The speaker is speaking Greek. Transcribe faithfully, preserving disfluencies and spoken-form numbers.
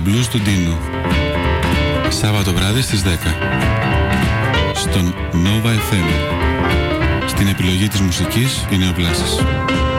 blues του Ντίνου. Σάββατο βράδυ στις δέκα. Στον Nova εφ εμ. Στην επιλογή της μουσικής είναι ο Βλάσης.